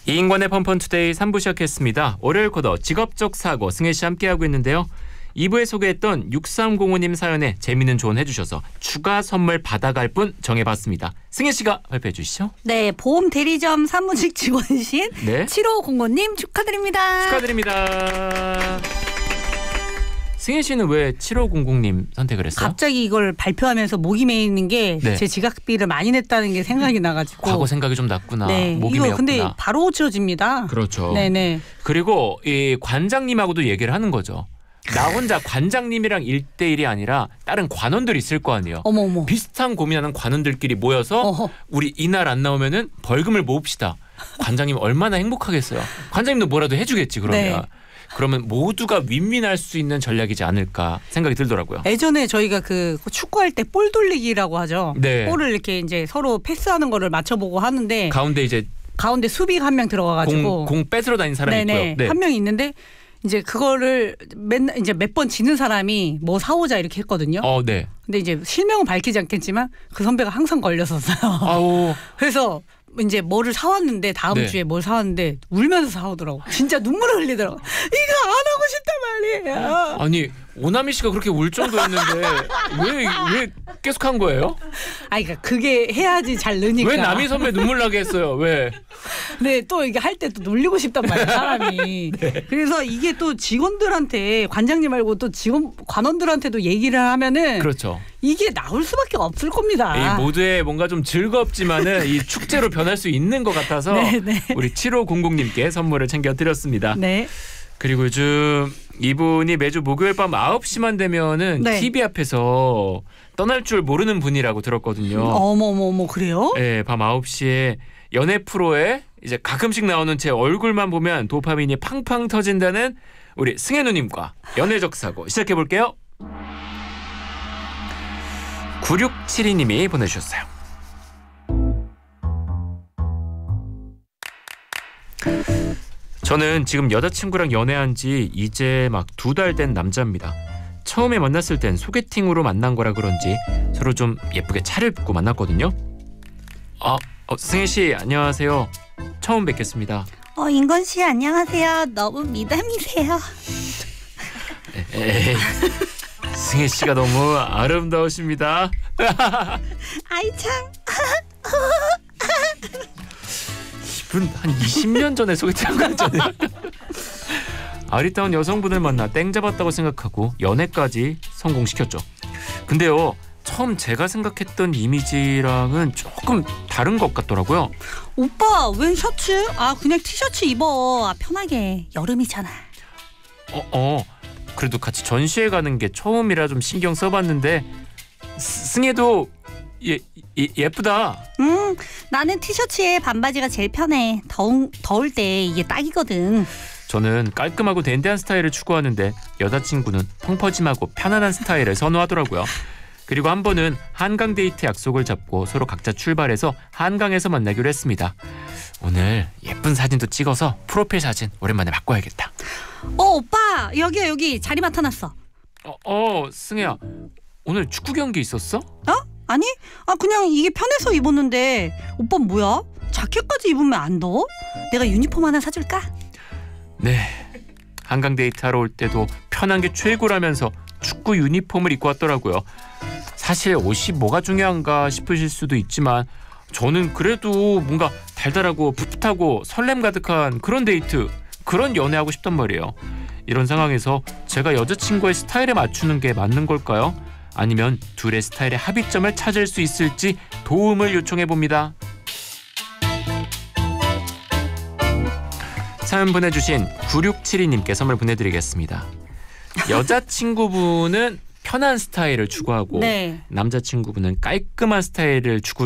이인권의 펀펀투데이 3부 시작했습니다. 월요일 코너 직업적 사고 승혜 씨 함께하고 있는데요. 2부에 소개했던 6305님 사연에 재미있는 조언 해주셔서 추가 선물 받아갈 분 정해봤습니다. 승혜 씨가 발표해 주시죠. 네, 보험 대리점 사무직 직원이신 네. 7505님 축하드립니다. 축하드립니다. 승혜 씨는 왜 7500님 선택을 했어요? 갑자기 이걸 발표하면서 목이 메이는 게 제 네. 지각비를 많이 냈다는 게 생각이 나가지고. 과거 생각이 좀 났구나. 네, 목이 이거 메였구나. 근데 바로 지워집니다. 그렇죠. 네네. 그리고 이 관장님하고도 얘기를 하는 거죠. 나 혼자 관장님이랑 1대1이 아니라 다른 관원들이 있을 거 아니에요. 어머. 비슷한 고민하는 관원들끼리 모여서 어허. 우리 이날 안 나오면은 벌금을 모읍시다. 관장님 얼마나 행복하겠어요. 관장님도 뭐라도 해주겠지 그러면. 네. 그러면 모두가 윈윈할 수 있는 전략이지 않을까 생각이 들더라고요. 예전에 저희가 그 축구할 때 볼 돌리기라고 하죠. 네. 볼을 이렇게 이제 서로 패스하는 거를 맞춰보고 하는데 가운데 이제 가운데 수비가 한 명 들어가가지고 공 뺏으러 다니는 사람이 있고요. 네. 한 명 있는데 이제 그거를 맨날 이제 몇 번 지는 사람이 뭐 사오자 이렇게 했거든요. 네. 근데 이제 실명은 밝히지 않겠지만 그 선배가 항상 걸렸었어요. 아우. 그래서 이제 뭐를 사왔는데 다음 네. 주에 뭘 사왔는데 울면서 사오더라고. 진짜 눈물을 흘리더라고. 이거 안 하고 싶단 말이에요. 아니 오나미 씨가 그렇게 울 정도였는데 왜 계속 한 거예요? 그러니까 그게 해야지 잘 느니까. 왜 남희 선배 눈물 나게 했어요? 왜? 네, 또 이게 할 때 또 놀리고 싶단 말이에요, 사람이. 네. 그래서 이게 또 직원들한테 관장님 말고 또 관원들한테도 얘기를 하면은 그렇죠. 이게 나올 수밖에 없을 겁니다. 이 모두의 뭔가 좀 즐겁지만은 이 축제로 변할 수 있는 것 같아서 네. 우리 7500님께 선물을 챙겨드렸습니다. 네. 그리고 요즘 이분이 매주 목요일 밤 9시만 되면은 네. TV 앞에서 떠날 줄 모르는 분이라고 들었거든요. 어머 그래요? 네, 밤 9시에 연애 프로에 이제 가끔씩 나오는 제 얼굴만 보면 도파민이 팡팡 터진다는 우리 승혜 누님과 연애적 사고 시작해 볼게요. 9672님이 보내주셨어요. 저는 지금 여자친구랑 연애한 지 이제 막 2달 된 남자입니다. 처음에 만났을 땐 소개팅으로 만난 거라 그런지 서로 좀 예쁘게 차려입고 만났거든요. 승혜 씨 안녕하세요. 처음 뵙겠습니다. 인건 씨 안녕하세요. 너무 미담이세요. 에이, 승혜 씨가 너무 아름다우십니다. 아이 참. 이분 한 20년 전에 소개팅 한 거잖아요. 아리따운 여성분을 만나 땡 잡았다고 생각하고 연애까지 성공시켰죠. 근데요, 처음 제가 생각했던 이미지랑은 조금 다른 것 같더라고요. 오빠 웬 셔츠? 그냥 티셔츠 입어. 편하게. 여름이잖아. 그래도 같이 전시회 가는 게 처음이라 좀 신경 써봤는데 승혜도 예쁘다. 나는 티셔츠에 반바지가 제일 편해. 더울 때 이게 딱이거든. 저는 깔끔하고 댄디한 스타일을 추구하는데 여자친구는 펑퍼짐하고 편안한 스타일을 선호하더라고요. 그리고 한 번은 한강 데이트 약속을 잡고 서로 각자 출발해서 한강에서 만나기로 했습니다. 오늘 예쁜 사진도 찍어서 프로필 사진 오랜만에 바꿔야겠다. 오빠 여기 자리 맡아놨어. 승혜야, 오늘 축구 경기 있었어? 아니? 그냥 이게 편해서 입었는데 오빠 뭐야? 자켓까지 입으면 안 더워? 내가 유니폼 하나 사줄까? 네, 한강 데이트하러 올 때도 편한 게 최고라면서 축구 유니폼을 입고 왔더라고요. 사실 옷이 뭐가 중요한가 싶으실 수도 있지만 저는 그래도 뭔가 달달하고 풋풋하고 설렘 가득한 그런 데이트, 그런 연애하고 싶단 말이에요. 이런 상황에서 제가 여자친구의 스타일에 맞추는 게 맞는 걸까요? 아니면 둘의 스타일의 합의점을 찾을 수 있을지 도움을 요청해봅니다. 사연 보내주신 9672님께 선물 보내드리겠습니다. 여자친구분은 편한 스타일을 추구하고 네. 남자친구분은 깔끔한 스타일을 추구